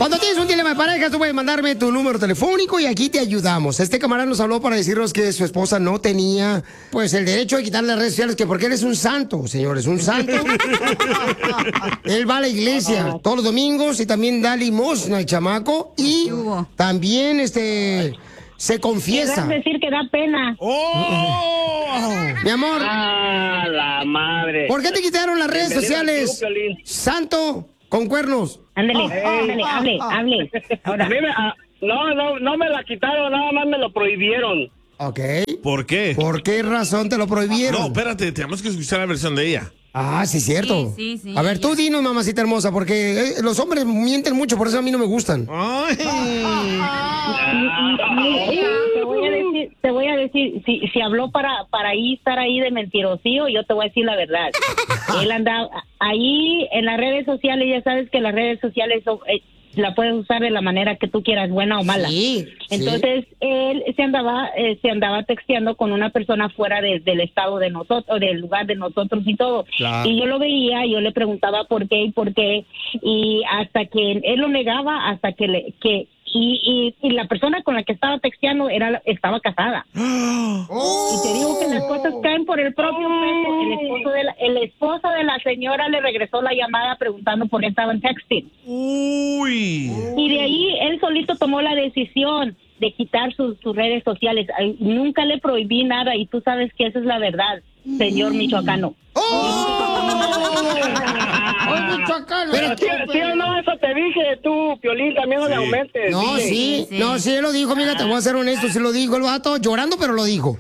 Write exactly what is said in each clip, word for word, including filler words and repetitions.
Cuando tienes un dilema de pareja, tú puedes mandarme tu número telefónico y aquí te ayudamos. Este camarada nos habló para decirnos que su esposa no tenía, pues, el derecho de quitarle las redes sociales, que porque él es un santo, señores, un santo. Él va a la iglesia todos los domingos y también da limosna al chamaco y también, este... se confiesa. Es decir, que da pena. ¡Oh! Mi amor. ¡Ah, la madre! ¿Por qué te quitaron las redes sociales? Santo con cuernos. Ándale, ándale, hable, hable. Ahora. A mí me, a, no, no, no me la quitaron, nada más me lo prohibieron. Ok. ¿Por qué? ¿Por qué razón te lo prohibieron? No, espérate, tenemos que escuchar la versión de ella. Ah, sí, cierto. Sí, sí, sí, a ver, tú dinos, mamacita hermosa, porque eh, los hombres mienten mucho, por eso a mí no me gustan. Ay. Te voy a decir, te voy a decir, si, si habló para, para ahí estar ahí de mentirosío, yo te voy a decir la verdad. Él andaba ahí en las redes sociales, ya sabes que las redes sociales son... Eh, la puedes usar de la manera que tú quieras, buena o mala. Sí, Entonces, sí. él se andaba eh, se andaba texteando con una persona fuera de, del estado de nosotros, del lugar de nosotros y todo. Claro. Y yo lo veía, yo le preguntaba por qué y por qué, y hasta que él lo negaba, hasta que le... que Y, y, y la persona con la que estaba texteando era estaba casada. Oh. Y te digo que las cosas caen por el propio peso. El esposo de la, el esposo de la señora le regresó la llamada preguntando por qué estaban texting. Uy. Y de ahí él solito tomó la decisión de quitar sus, sus redes sociales. Ay, nunca le prohibí nada y tú sabes que esa es la verdad, señor michoacano. ¡Oh! ¡Oh, michoacano! Pero sí, sí o no, eso te dije tú, Piolín, también no Sí. le aumentes. No, dile. sí, sí. no, sí, él lo dijo, mira, te voy a ser honesto, sí lo dijo el vato, llorando, pero lo dijo.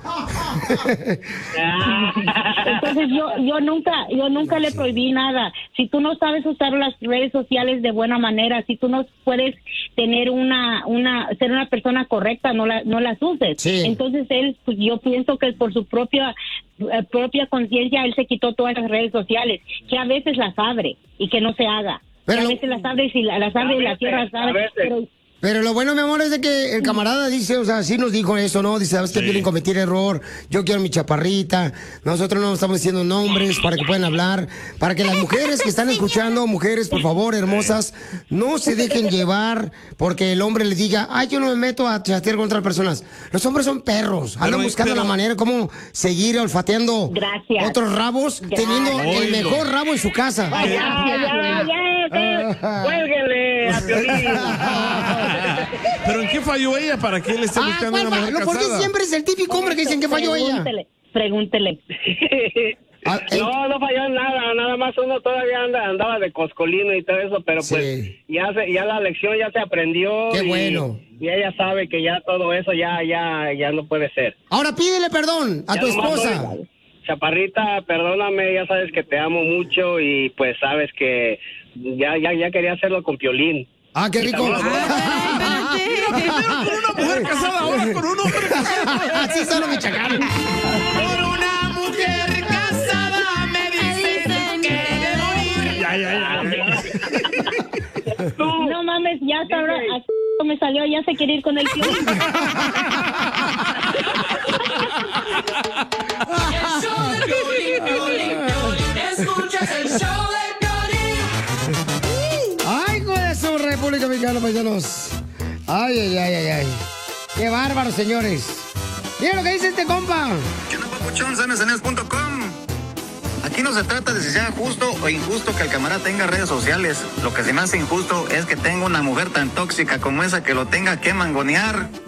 Entonces yo yo nunca yo nunca le prohibí nada. Si tú no sabes usar las redes sociales de buena manera, si tú no puedes tener una una ser una persona correcta, no la no las uses. Sí. Entonces él, pues yo pienso que por su propia eh, propia conciencia él se quitó todas las redes sociales, que a veces las abre y que no se haga. Pero que a lo- veces las abre y si la- las abre A y las veces, cierra, a sabe, veces. pero Pero lo bueno, mi amor, es de que el camarada dice, o sea, sí nos dijo eso, ¿no? Dice, ¿sabes qué? Sí. Vienen a cometer error, yo quiero mi chaparrita, nosotros no estamos diciendo nombres para que puedan hablar, para que las mujeres que están escuchando, mujeres, por favor, hermosas, no se dejen llevar porque el hombre les diga, ay, yo no me meto a chatear con otras personas. Los hombres son perros, andan Pero- buscando pero- la manera como seguir olfateando Gracias. otros rabos, teniendo el Oílo. mejor rabo en su casa. Ya, ya, ya, ya, cuélguenle a Piolín. ¿Pero en qué falló ella para que él esté Ah, buscando ¿cuál una fa- mujer lo- ¿por qué casada? siempre es el típico hombre que dicen que falló ella? Pregúntele, pregúntele. Ah, eh, No, no falló en nada, nada más uno todavía anda, andaba de coscolino y todo eso, pero pues Sí. ya se, ya la lección ya se aprendió. Qué y, bueno. Y ella sabe que ya todo eso ya, ya, ya no puede ser. Ahora pídele perdón a Ya tu nomás esposa. doy- Chaparrita, perdóname, ya sabes que te amo mucho y pues sabes que ya, ya, ya quería hacerlo con Piolín. Ah, qué rico. Primero con una mujer casada, ahora con un hombre casado. Así son los michoacanos. Por una mujer casada me dicen que debo ir. Ya, ya, ya. No mames, ya hasta ahora así me salió, ya se quiere ir con el tío. Escuchas el show de Piolín. Ay, hijo de su República Mexicana, paisanos. Ay, ay, ay, ay, ay. Qué bárbaro, señores. Miren lo que dice este compa. ¿Qué onda, papuchón? cenes cenes punto com. Aquí no se trata de si sea justo o injusto que el camarada tenga redes sociales. Lo que se me hace injusto es que tenga una mujer tan tóxica como esa que lo tenga que mangonear.